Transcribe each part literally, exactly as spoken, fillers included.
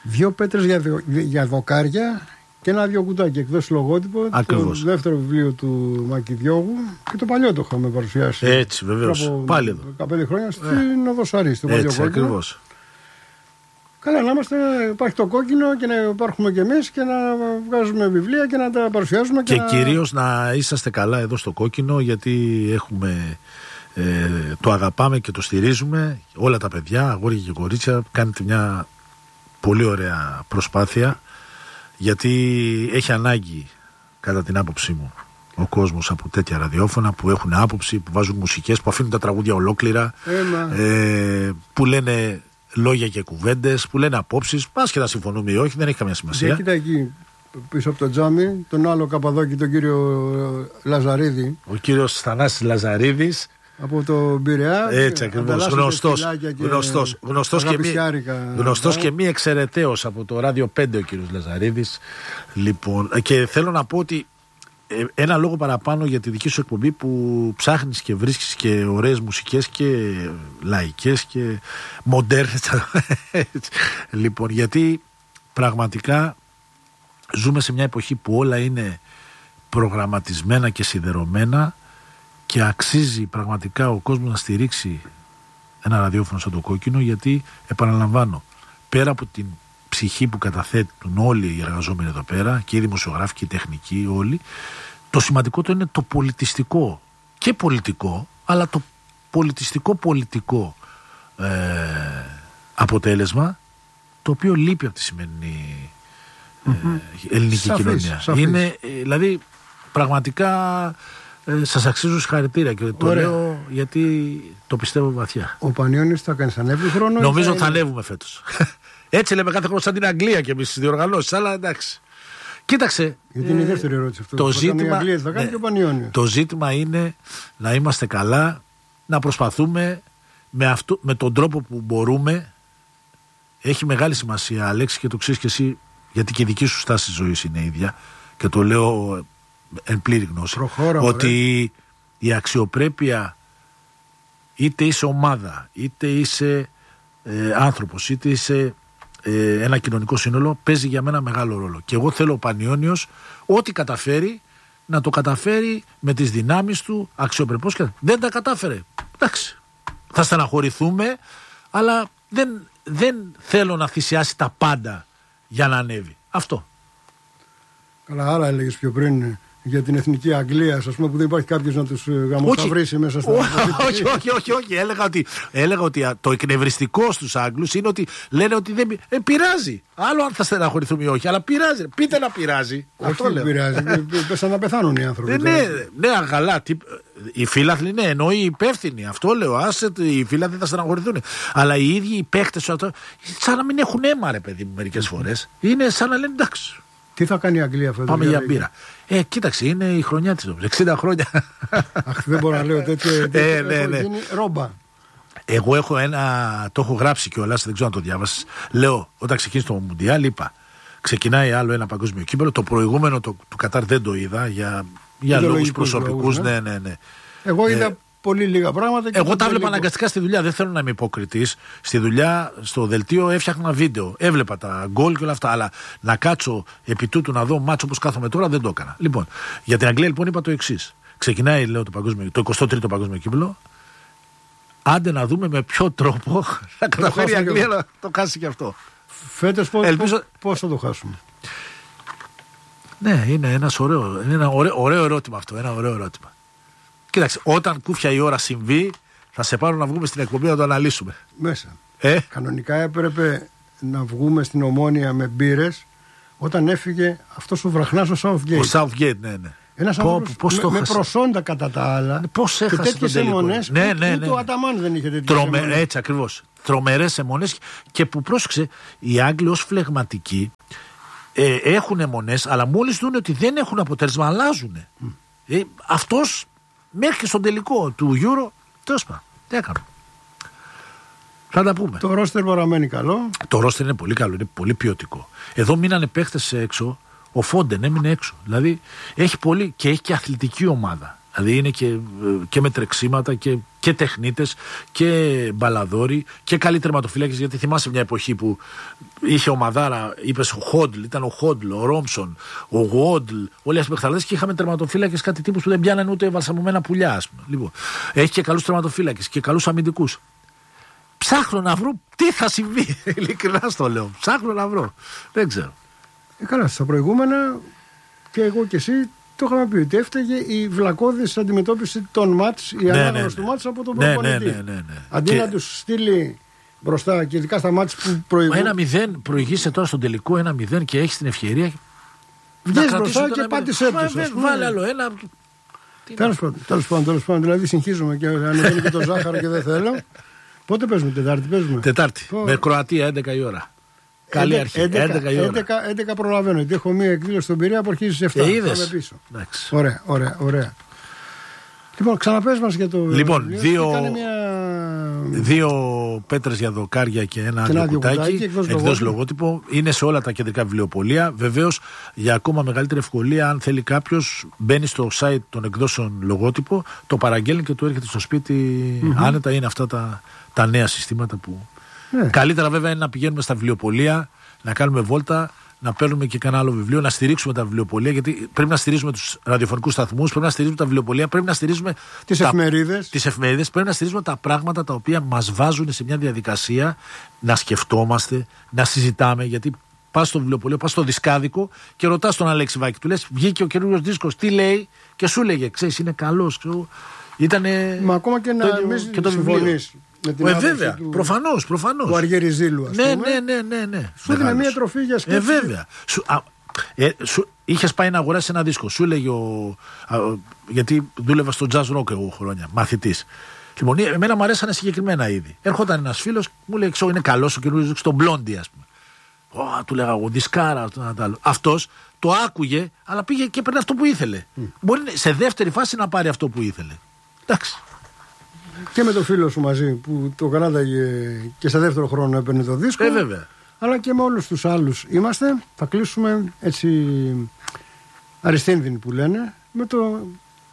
Δύο πέτρες για, για δοκάρια και ένα δύο κουτάκι εκδόσει λογότυπο. Ακριβώς. Το δεύτερο βιβλίο του Μακηδιώγου και το παλιό το είχαμε παρουσιάσει. Έτσι, βεβαίως. Πάλι εδώ. δεκαπέντε χρόνια στην Οδό Σαρή, στο Έτσι, ακριβώς. Καλά, να είμαστε, υπάρχει το κόκκινο και να υπάρχουμε κι εμείς και να βγάζουμε βιβλία και να τα παρουσιάζουμε. Και, και να... κυρίως να είσαστε καλά εδώ στο κόκκινο, γιατί έχουμε, ε, το αγαπάμε και το στηρίζουμε. Όλα τα παιδιά, αγόρια και κορίτσια, κάνετε μια πολύ ωραία προσπάθεια, γιατί έχει ανάγκη, κατά την άποψή μου, ο κόσμος από τέτοια ραδιόφωνα που έχουν άποψη, που βάζουν μουσικές, που αφήνουν τα τραγούδια ολόκληρα, ε, που λένε λόγια και κουβέντες, που λένε απόψεις, άσχετα συμφωνούμε ή όχι, δεν έχει καμία σημασία. Και κοίτα εκεί πίσω από το τζάμι, τον άλλο Καπαδόκη, τον κύριο Λαζαρίδη. Ο κύριος Θανάσης Λαζαρίδης. Από το Πειραιά. Έτσι ακριβώς. Γνωστός, γνωστός, γνωστός, και μη, γνωστός και μη εξαιρεταίος από το Ράδιο πέντε ο κύριος Λαζαρίδης. Λοιπόν, και θέλω να πω ότι ένα λόγο παραπάνω για τη δική σου εκπομπή, που ψάχνεις και βρίσκεις και ωραίες μουσικές και λαϊκές και μοντέρνες. Λοιπόν, γιατί πραγματικά ζούμε σε μια εποχή που όλα είναι προγραμματισμένα και σιδερωμένα και αξίζει πραγματικά ο κόσμος να στηρίξει ένα ραδιόφωνο σαν το κόκκινο, γιατί επαναλαμβάνω, πέρα από την ψυχή που καταθέτουν όλοι οι εργαζόμενοι εδώ πέρα και οι δημοσιογράφοι και οι τεχνικοί όλοι, το σημαντικό είναι το πολιτιστικό και πολιτικό, αλλά το πολιτιστικό πολιτικό ε, αποτέλεσμα, το οποίο λείπει από τη σημερινή ε, mm-hmm. ελληνική σαφής, κοινωνία. Σαφής. Είναι, δηλαδή πραγματικά ε, σας αξίζουν συγχαρητήρια και το ωραία. Λέω γιατί το πιστεύω βαθιά. Ο Πανιώνης θα κάνει ανέβει χρόνο. Νομίζω θα, θα ανέβουμε φέτος. Έτσι λέμε κάθε χρόνο σαν την Αγγλία και εμείς στις διοργανώσεις, αλλά εντάξει. Κοίταξε. Γιατί είναι η δεύτερη ερώτηση αυτό. Το ζήτημα, η Αγγλία θα κάνει, ναι, και ο Πανιώνιος. Το ζήτημα είναι να είμαστε καλά, να προσπαθούμε με, αυτό, με τον τρόπο που μπορούμε. Έχει μεγάλη σημασία, Αλέξη, και το ξέρεις και εσύ, γιατί και η δική σου στάση ζωής είναι ίδια, και το λέω εν πλήρη γνώση. Προχώρα, ότι ωραία. Η αξιοπρέπεια, είτε είσαι ομάδα, είτε είσαι ε, άνθρωπος, είτε είσαι ε, ένα κοινωνικό σύνολο, παίζει για μένα μεγάλο ρόλο. Και εγώ θέλω ο Πανιώνιος ό,τι καταφέρει να το καταφέρει με τις δυνάμεις του αξιοπρεπώς. Και δεν τα κατάφερε, εντάξει, θα στεναχωρηθούμε, αλλά δεν, δεν θέλω να θυσιάσει τα πάντα για να ανέβει. Αυτό. Καλά, άρα έλεγες πιο πριν για την εθνική Αγγλία, ας πούμε, που δεν υπάρχει κάποιος να τους γαμοσταυρίσει μέσα στα. Όχι, όχι, όχι, όχι. Έλεγα ότι, έλεγα ότι το εκνευριστικό στους Άγγλους είναι ότι λένε ότι δεν ε, πειράζει. Άλλο αν θα στεναχωρηθούμε ή όχι, αλλά πειράζει. Πείτε να πειράζει. Αυτό λέω. Πειράζει. Πέσαν να πεθάνουν οι άνθρωποι. Ναι, ναι, ναι, αγαλά. Οι φίλαθλοι, ναι, ενώ οι υπεύθυνοι. Αυτό λέω. Άσε, οι φίλαθλοι θα στεναχωρηθούν. Αλλά οι ίδιοι οι παίκτες, σαν να μην έχουν αίμα, ρε παιδί μου, μερικές φορές. Είναι σαν να λένε εντάξει. Τι θα κάνει η Αγγλία φέτος? Πάμε για μπύρα. Ε, κοίταξε, είναι η χρονιά της, εξήντα χρόνια. Αχ, δεν μπορώ να λέω τέτοιο. Ε, ναι, ναι. Γίνει ρόμπα. Εγώ έχω ένα, το έχω γράψει κιόλας, δεν ξέρω αν το διάβασες. Λέω, όταν ξεκίνησε το Μουντιάλ, είπα, ξεκινάει άλλο ένα παγκόσμιο κύπελλο. Το προηγούμενο το, του Κατάρ δεν το είδα για, για λόγους προσωπικούς. Ναι, ναι, ναι. Εγώ είδα. Ε, Πολύ λίγα πράγματα. Και εγώ τα έβλεπα λίγο. Αναγκαστικά στη δουλειά. Δεν θέλω να είμαι υποκριτής. Στη δουλειά, στο δελτίο, έφτιαχνα βίντεο. Έβλεπα τα γκολ και όλα αυτά. Αλλά να κάτσω επί τούτου να δω μάτσο όπως κάθομαι τώρα δεν το έκανα. Λοιπόν, για την Αγγλία λοιπόν είπα το εξής. Ξεκινάει, λέω, το, παγκόσμιο, το εικοστό τρίτο παγκόσμιο κύπελλο. Άντε να δούμε με ποιο τρόπο θα καταφέρει η Αγγλία να το χάσει και αυτό. Φέτος πώς, Ελπίζω... πώς θα το χάσουμε? Ναι, είναι, ένας ωραίο, είναι ένα ωραίο, ωραίο ερώτημα αυτό. Ένα ωραίο ερώτημα. Κοίταξε, όταν κούφια η ώρα συμβεί, θα σε πάρω να βγούμε στην εκπομπή να το αναλύσουμε. Μέσα. Ε? Κανονικά έπρεπε να βγούμε στην Ομόνια με μπύρες όταν έφυγε αυτός ο βραχνάς ο Southgate. Ο Southgate, ναι, ναι. Ένας άνθρωπος με, με προσόντα κατά τα άλλα. Πώς έχασε και τέτοιες αιμονές. Ναι, ναι, ναι. Ούτε ο Αταμάν δεν είχε τέτοιες Τρομε... αιμονές. Έτσι ακριβώς. Τρομερές αιμονές. Και που πρόσεξε, οι Άγγλοι ως φλεγματικοί ε, έχουν αιμονές, αλλά μόλις δουν ότι δεν έχουν αποτέλεσμα, αλλάζουν. Mm. Ε, αυτός μέχρι και στον τελικό του Euro, τέλος πάντων, τι έκανε. Θα τα πούμε. Το ρόστερ παραμένει καλό. Το ρόστερ είναι πολύ καλό, είναι πολύ ποιοτικό. Εδώ μείνανε παίχτες έξω, ο Φόντεν έμεινε έξω. Δηλαδή έχει πολύ και έχει και αθλητική ομάδα. Δηλαδή είναι και, και με τρεξίματα και, και τεχνίτες και μπαλαδόροι και καλοί τερματοφύλακες. Γιατί θυμάσαι μια εποχή που είχε ομαδάρα, είπες ο Χόντλ, ήταν ο Χόντλ, ο Ρόμψον, ο Γουόντλ, όλοι αυτοί οι παιχταράδες και είχαμε τερματοφύλακες κάτι τύπους που δεν πιάνανε ούτε βαλσαμωμένα πουλιά, ας πούμε. Λοιπόν, έχει και καλούς τερματοφύλακες και καλούς αμυντικούς. Ψάχνω να βρω τι θα συμβεί. Ειλικρινά στο λέω. Ψάχνω να βρω. Δεν ξέρω. Ε, καλά, στα προηγούμενα και εγώ και εσύ το είχαμε πει ότι έφταιγε η βλακώδης αντιμετώπιση των μάτς, η ναι, ανάγνωση ναι, ναι. του μάτς από τον προπονητή. Ναι, ναι, ναι, ναι, ναι. Αντί και... να τους στείλει μπροστά και ειδικά στα μάτς που προηγούν. Ένα μηδέν προηγείσαι τώρα στον τελικό, ένα μηδέν και έχεις την ευκαιρία. Βγες μπροστά και πάτησέ τους. Βάλε άλλο ένα. Τέλος πάντων, τέλος πάντων, τέλος πάντων. Δηλαδή συγχύζομαι και ανεβαίνει και το ζάχαρο και δεν θέλω. Πότε παίζουμε, Τετάρτη παίζουμε. Τετάρτη. Πο... Με Κροατία έντεκα η ώρα. Καλή αρχή. έντεκα η ώρα. έντεκα, έντεκα προλαβαίνω. Γιατί έχω μία εκδήλωση στον Πειραιά που αρχίζει στις επτά. Ε, είδες. Πάμε πίσω. Ωραία, ωραία, ωραία. Λοιπόν, ξαναπες μας για το. Λοιπόν, δύο, μια... δύο πέτρες για δοκάρια και ένα και άλλο κουτάκι. Εκδός λογότυπο. λογότυπο. Είναι σε όλα τα κεντρικά βιβλιοπωλεία. Βεβαίως, για ακόμα μεγαλύτερη ευκολία, αν θέλει κάποιος, μπαίνει στο site των εκδόσεων λογότυπο, το παραγγέλνει και του έρχεται στο σπίτι mm-hmm. άνετα. Είναι αυτά τα, τα νέα συστήματα που. Ναι. Καλύτερα βέβαια είναι να πηγαίνουμε στα βιβλιοπωλεία, να κάνουμε βόλτα, να παίρνουμε και κανένα άλλο βιβλίο, να στηρίξουμε τα βιβλιοπωλεία. Γιατί πρέπει να στηρίζουμε τους ραδιοφωνικούς σταθμούς, πρέπει να στηρίζουμε τα βιβλιοπωλεία, πρέπει να στηρίζουμε τις εφημερίδες. Τις εφημερίδες, πρέπει να στηρίζουμε τα πράγματα τα οποία μας βάζουν σε μια διαδικασία να σκεφτόμαστε, να συζητάμε. Γιατί πας στο βιβλιοπωλείο, πας στο δισκάδικο και ρωτάς τον Αλέξη Βάκη, του λες: βγήκε ο καινούριος δίσκος, τι λέει, και σου λέγε: ξέρεις, είναι καλός. Ήτανε. Μα ακόμα και να μην συμφωνείς. Ε, βέβαια, του... προφανώς, προφανώς. Του Αργυριζήλου, ας ναι, πούμε. Ναι, ναι, ναι, ναι. Σου έδινε μια τροφή για σκέψη. Ε, βέβαια. Σου, α, ε, σου, είχες πάει να αγοράσεις ένα δίσκο. Σου έλεγε ο. Α, γιατί δούλευα στο jazz rock εγώ χρόνια, μαθητής. Λοιπόν, εμένα μου αρέσανε συγκεκριμένα είδη. Έρχονταν ένας φίλος, μου λέει: ξέρω, είναι καλός ο καινούριος δίσκος, τον Blondie, ας πούμε. Ω, του λέγα εγώ, δισκάρα, αυτό να τα άλλο. Αυτός το άκουγε, αλλά πήγε και έπαιρνε αυτό που ήθελε. Mm. Μπορεί σε δεύτερη φάση να πάρει αυτό που ήθελε. Εντάξει. Και με το φίλο σου μαζί που το κανάταγε και σε δεύτερο χρόνο έπαιρνε το δίσκο. Ε, βέβαια. Αλλά και με όλους τους άλλους είμαστε. Θα κλείσουμε έτσι αριστείνδυνοι που λένε με το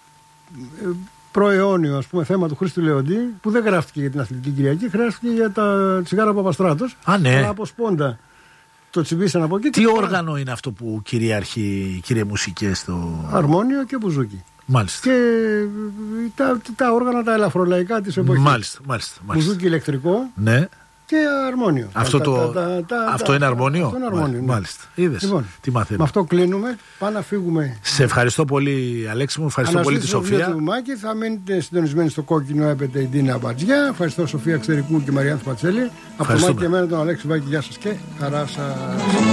ε, προαιώνιο, ας πούμε, θέμα του Χρήστου Λεοντή, που δεν γράφτηκε για την Αθλητική Κυριακή, γράφτηκε για τα τσιγάρα Παπαστράτος. Α, ναι. Αλλά από σπόντα το τσιμπήσαν από εκεί. Τι όργανο τώρα είναι αυτό που κυριαρχεί, κύριε Μουσικές, στο. Αρμόνιο και μπουζούκι. Μάλιστα. Και τα, τα όργανα τα ελαφρολαϊκά της εποχής. Μάλιστα, μάλιστα, μάλιστα. Μπουζούκι ηλεκτρικό. Ναι. Και αρμόνιο. Αυτό, τα, το... τα, τα, τα, αυτό τα, είναι αρμόνιο. Αυτό είναι αρμόνιο. Ναι. Μάλιστα. Είδες. Λοιπόν, τι μαθαίνουμε. Με αυτό κλείνουμε. Πάμε να φύγουμε. Σε ευχαριστώ πολύ, Αλέξη μου. Ευχαριστώ πολύ τη Σοφία. Του Μάκη. Θα μείνετε συντονισμένοι στο κόκκινο έπεται η Ντίνα Μπατζιά. Ευχαριστώ Σοφία Ξερικού και Μαριάνθη Πατσέλη. Από το Μάκη και εμένα τον Αλέξη Βάκη. Γεια σας και χαρά σας.